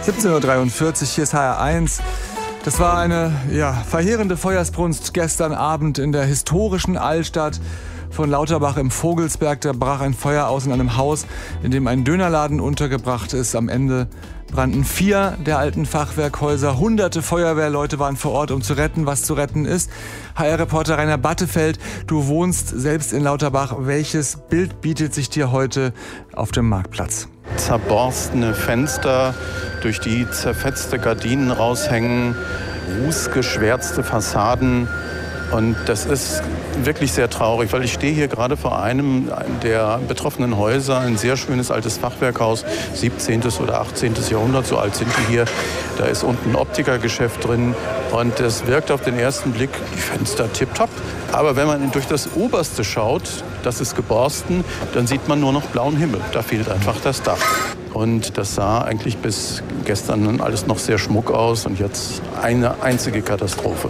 17:43 Uhr, hier ist HR1. Das war eine verheerende Feuersbrunst gestern Abend in der historischen Altstadt von Lauterbach im Vogelsberg. Da brach ein Feuer aus in einem Haus, in dem ein Dönerladen untergebracht ist. Am Ende brannten 4 der alten Fachwerkhäuser. Hunderte Feuerwehrleute waren vor Ort, um zu retten, was zu retten ist. HR-Reporter Rainer Battefeld, du wohnst selbst in Lauterbach. Welches Bild bietet sich dir heute auf dem Marktplatz? Zerborstene Fenster, durch die zerfetzte Gardinen raushängen, rußgeschwärzte Fassaden. Und das ist wirklich sehr traurig, weil ich stehe hier gerade vor einem der betroffenen Häuser, ein sehr schönes altes Fachwerkhaus, 17. oder 18. Jahrhundert, so alt sind die hier. Da ist unten ein Optikergeschäft drin und es wirkt auf den ersten Blick, die Fenster tipptopp. Aber wenn man durch das Oberste schaut, das ist geborsten, dann sieht man nur noch blauen Himmel. Da fehlt einfach das Dach. Und das sah eigentlich bis gestern alles noch sehr schmuck aus und jetzt eine einzige Katastrophe.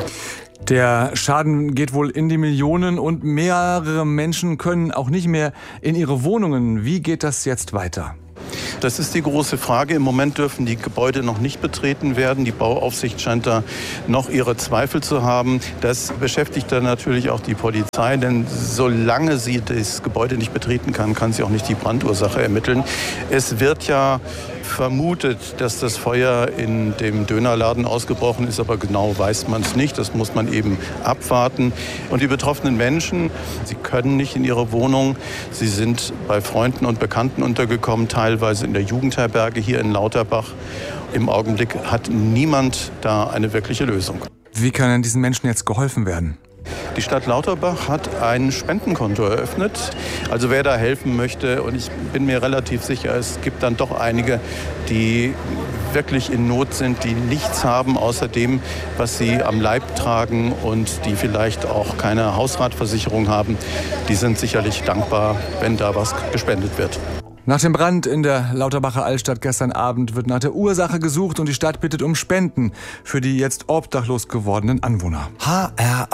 Der Schaden geht wohl in die Millionen und mehrere Menschen können auch nicht mehr in ihre Wohnungen. Wie geht das jetzt weiter? Das ist die große Frage. Im Moment dürfen die Gebäude noch nicht betreten werden. Die Bauaufsicht scheint da noch ihre Zweifel zu haben. Das beschäftigt dann natürlich auch die Polizei, denn solange sie das Gebäude nicht betreten kann, kann sie auch nicht die Brandursache ermitteln. Es wird ja vermutet, dass das Feuer in dem Dönerladen ausgebrochen ist, aber genau weiß man es nicht. Das muss man eben abwarten. Und die betroffenen Menschen, sie können nicht in ihre Wohnung. Sie sind bei Freunden und Bekannten untergekommen, teilweise in der Jugendherberge hier in Lauterbach. Im Augenblick hat niemand da eine wirkliche Lösung. Wie kann denn diesen Menschen jetzt geholfen werden? Die Stadt Lauterbach hat ein Spendenkonto eröffnet. Also wer da helfen möchte, und ich bin mir relativ sicher, es gibt dann doch einige, die wirklich in Not sind, die nichts haben außer dem, was sie am Leib tragen und die vielleicht auch keine Hausratversicherung haben. Die sind sicherlich dankbar, wenn da was gespendet wird. Nach dem Brand in der Lauterbacher Altstadt gestern Abend wird nach der Ursache gesucht und die Stadt bittet um Spenden für die jetzt obdachlos gewordenen Anwohner. HR1